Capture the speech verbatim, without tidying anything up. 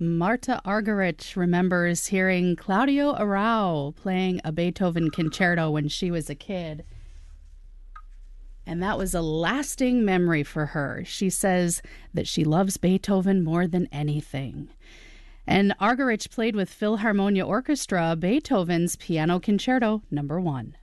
Marta Argerich remembers hearing Claudio Arrau playing a Beethoven concerto when she was a kid. And that was a lasting memory for her. She says that she loves Beethoven more than anything. And Argerich played with Philharmonia Orchestra Beethoven's Piano Concerto Number One.